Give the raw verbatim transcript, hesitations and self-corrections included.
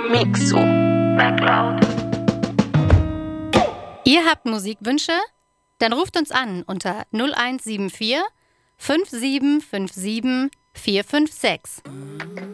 Mixu. MacLeod. Ihr habt Musikwünsche? Dann ruft uns an unter null eins sieben vier fünf sieben fünf sieben vier fünf sechs.